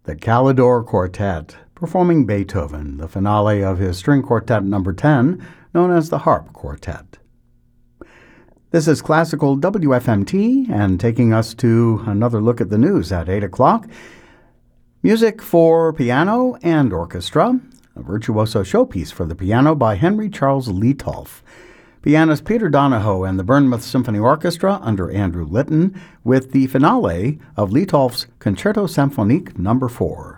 the Calidore Quartet, performing Beethoven, the finale of his String Quartet No. 10, known as the Harp Quartet. This is Classical WFMT, and taking us to another look at the news at 8 o'clock, music for piano and orchestra, a virtuoso showpiece for the piano by Henry Charles Lietolf. Pianist Peter Donahoe and the Bournemouth Symphony Orchestra under Andrew Litton with the finale of Lietolf's Concerto Symphonique No. 4.